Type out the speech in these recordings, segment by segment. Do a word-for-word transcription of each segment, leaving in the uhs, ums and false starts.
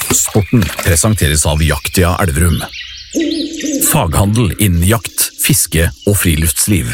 Sporten presenteres av Jaktia Elverum. Faghandel innen jakt, fiske og friluftsliv.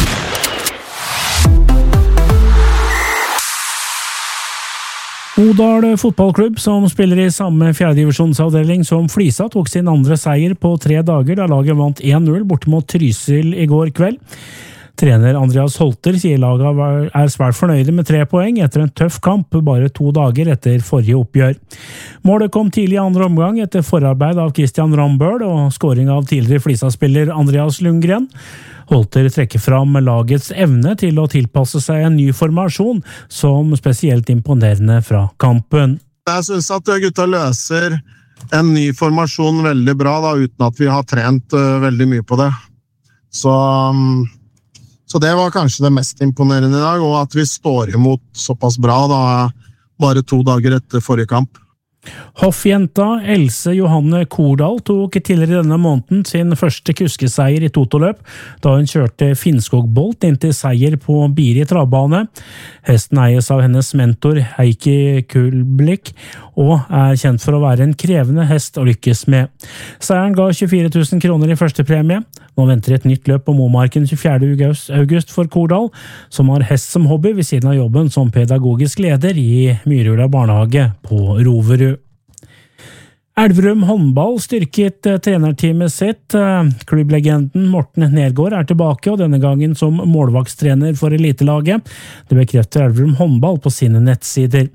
Odal fotballklubb, som spiller i samme fjerdedivisjonsavdeling som Flisa, tok sin andre seier på tre dager da laget vant en null borte mot Trysil i går kveld. Trener Andreas Holter sier laget er svært fornøyde med tre poeng etter en tøff kamp bare to dager etter forrige oppgjør. Målet kom tidlig i andre omgang etter forarbeid av Christian Rambøl og skåring av tidligere Flisa-spiller Andreas Lundgren. Holter trekker fram lagets evne til å tilpasse seg en ny formasjon som spesielt imponerende fra kampen. Jeg synes at gutta løser en ny formasjon veldig bra da, uten at vi har trent uh, veldig mye på det. Så... Um Så det var kanskje det mest imponerende i dag, og at vi står imot såpass bra da, bare to dager etter forrige kamp. Hoffjenta Else Johanne Kordal tok tidligere denne måneden sin første kuskeseier i Totoløp, da hun kjørte Finnskog-Bolt inn til seier på Biri travbane. Hesten eies av hennes mentor Heikki Kulblik, og er kjent for å være en krevende hest å lykkes med. Seieren ga tjuefire tusen kroner i første premie. Nå venter et nytt løp på Momarken tjuefjerde august for Kordal, som har hest som hobby ved siden av jobben som pedagogisk leder i Myrhula barnehage på Roverud. Elverum håndball styrket trenerteamet sitt. Klubblegenden Morten Nergård er tilbake, og denne gangen som målvaktstrener for elitelaget. Det bekrefter Elverum håndball på sine nettsider.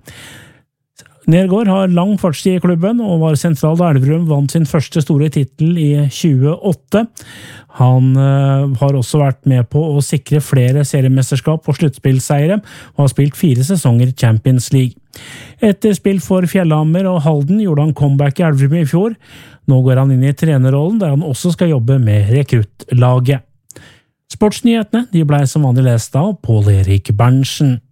Nergård har lang fartstid i klubben og var sentral da Elverum vant sin første store titel i tjueåtte. Han uh, har også vært med på å sikre flere seriemesterskap og sluttspillseiere og har spilt fire sesonger i Champions League. Etter spill for Fjellhammer og Halden gjorde han comeback i Elverum i fjor. Nå går han inn i trenerrollen der han også skal jobbe med rekruttlaget. Sportsnyhetene de ble som vanlig lest av Pål Erik Berntsen.